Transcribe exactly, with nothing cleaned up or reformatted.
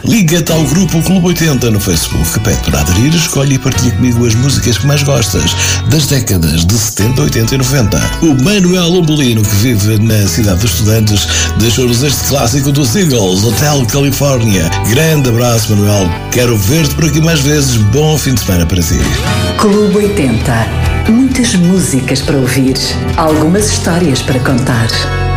Liga-te ao grupo Clube oitenta no Facebook. Pede para aderir, escolhe e partilha comigo as músicas que mais gostas das décadas de setenta, oitenta e noventa. O Manuel Lombolino, que vive na cidade dos estudantes, deixou-nos este clássico dos Eagles, Hotel California. Grande abraço, Manuel. Quero ver-te por aqui mais vezes. Bom fim de semana para si. Clube oitenta. Muitas músicas para ouvir, algumas histórias para contar.